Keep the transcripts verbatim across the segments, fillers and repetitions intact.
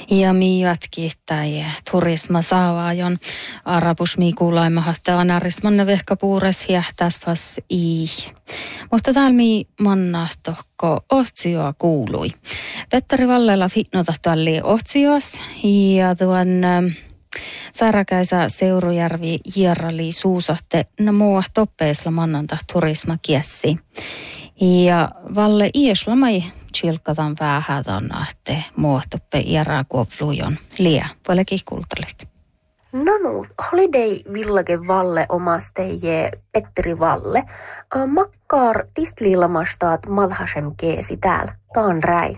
Ja mi jatki tai turisma saavaajon arabus mi kuulaimahta anarismanne vehka puures hiähtäs vas i. Mutta täällä mi mannahtohko otsioa kuului. Petteri Vallela fitnotahtoalli otsioas ja tuon Sarakäisä Seurujärvi hierrali suusahte na mua toppeisla mannanta turisma kiessi. Ja Valle ieslamai chilkataan vähän tanahte muotoppe iäraa kuoplujon lie. Voilekin kultalit. No nuut, Holiday Village Valle omasteje Petteri Valle. Makkaar tistliilamastaat madhasem keesi täällä. Taan räi.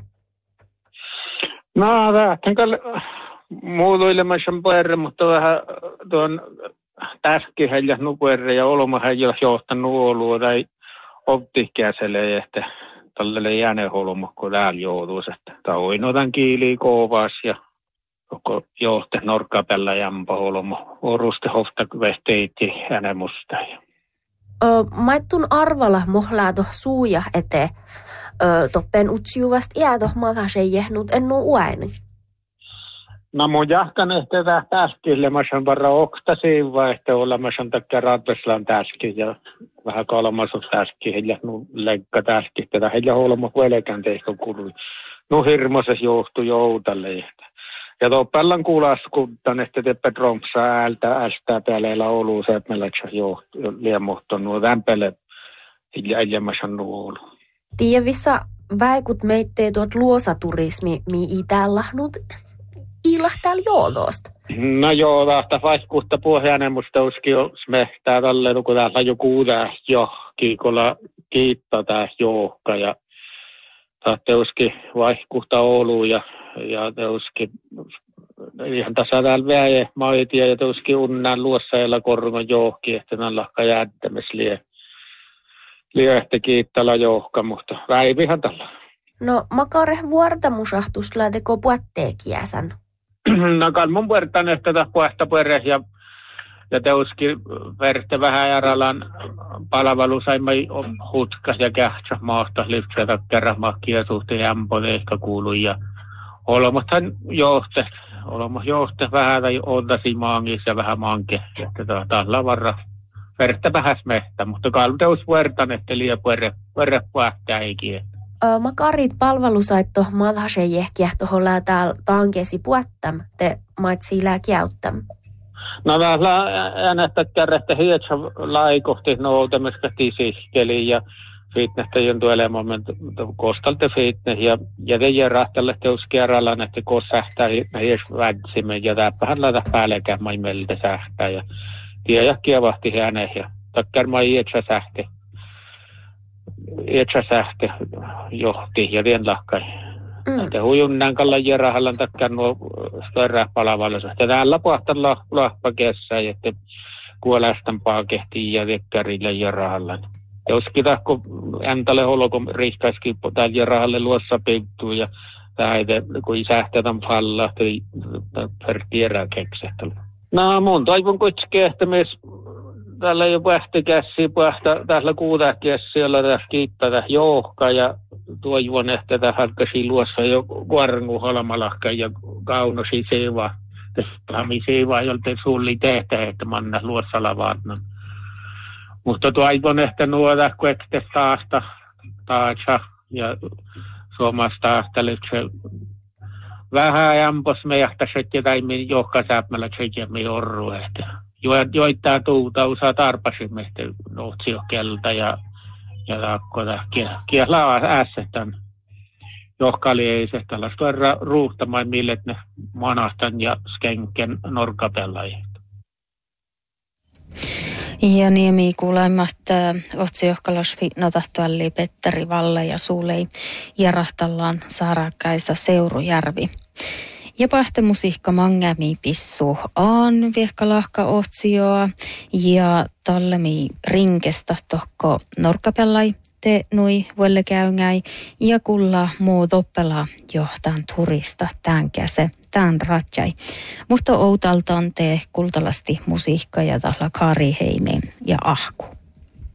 No, tähtänkään muutoilemassa perre, mutta vähän tuon täskihän ja nuperre ja olomahan jo johtanut olua tai optikäselle, että tälle jääneholma, kun täällä joutuisi, että tauinotan kiiliä kovas ja koko johte norkkapella jämpä holma, oruste hofta vesteitti hänemusta. Maittun arvala mohlaato suuja ete toppen utsiuvast jäätoh madhaseen jehnut ennu uäini. No mun jahkan ehtä täh täskille, mä saan varra oktasiin vai ehtä olla, mä saan takia radveslaan täski ja vähän kalmasut täski, heillä nu leikka täski, tätä heillä holma velkään teistä kului. No hirmoses johtu joutalle ehtä. Ja tuo pellan kuulaskuntan, että teppä trompsaa äältä ästää pääleillä olu, se että meillä johtu liemohtonut tämpele, heillä ei mä saan nuolu. Tiedävissä väikut meittee tuot luosaturismi, mi i täällä lahnut ilah täällä joolosta. No joo, tästä vaihkuutta puheanen, musta uski smehtää tälleen, kun täällä on joku täs jo, kiikolla kiittää täs johka ja tästä uski vaihkuutta Oulu ja, ja te uski ihan tässä täällä väje maitia ja te uski unnään luossailla korgon johki, että näin lahka jäättämis lie. Liehti kiittää johka, mutta väivihän tällä. No makare vuortamusahtus lähteko puatteekiäsän? No kalmun puertan ehkä tätä puhta pueres ja, ja teuski verte vähän järjellään palvelu saimme hutkas ja kähtsä maasta liftsetä kerran mahkia suhteen jämpole ehkä kuului ja olemathan johte, olemat johte vähän tai oldasi maangissa ja vähän manke, että tällä varra verte vähän smehtä, mutta kalteus puertan ehkä liian puere, puere puhtaa eikin. Makarit palvelusaitto madhaseen jehkiä tuohon täällä tankesi puettam, te maitsi lääkiäyttäm. No täällä äänettä kärrästä hietsä laikohti noutamista tisihkeli ja fitnessä jontu elämän kostalte fitness ja ja teidän rahtalle teus kerrallaan, että kun sähtää hies vätsimme ja täppähän laita päällekään maimelta sähtää ja tiedä kievahti hänen ja takkar mai hietsä sähti. Etsä sähkö johti ja vien lahkai. Mm. Te hujunnan kalla jerahallan takkar nuo störrää palavallassa. Täällä pahtalla lahpa kessää, että kuolästän paakehtiin ja vekkärille jerahallan. Jos kita, kun äntale holokon riiskaiskin täällä jerahalle luossa peittuu ja tähden, kun sähtetän falla, tai per tiedä keksehtällä. No mun toivon kuitenkin, että myös täällä ei ole pähtikässiä, pähtä, täällä kuutakässiä, jolla tässä kiittää tässä johka ja toivon, että tässä halkasi luossa jo kuorngu halmalahka ja kaunosi seivaa. Tässä seivaa, jolta sulli tehtä, että manna luossa lavatnan. Mutta toivon, että nuoda, kun ette taasta taatsa ja suomasta taasta lyhtsä vähän jämpos mehtäiset ja taimin johka sääpmällä tsekemmin jorru, että joittaa tuuta usaa tarpasimme, että nohtsiokelta ja ja takkota kielaa äässetän johkalieiset tällaista ruuhtamaan millet ne manastan ja skenken norkapellajat. Ja niemi kuulemasta otsiohkalas fitnotahtoalli Petteri Valle ja Suulei järahtallaan Saarakkaisa Seurujärvi. Ja pähtemusiikka mangämi pissu aan viehkalahka otsioa ja tallemi rinkesta tohko norkapellai te nui vuelle käyngäi ja kulla muu toppela johtaan turista tämän käse, tämän ratjai. Mutta outaltaan te kultalasti musiikka ja tahla Kari Heimen ja Ahku.